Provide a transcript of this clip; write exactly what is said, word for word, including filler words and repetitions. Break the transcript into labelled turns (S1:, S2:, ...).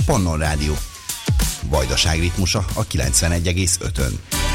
S1: Pannon Rádió. Vajdaság ritmusa a kilencvenegy egész ötön.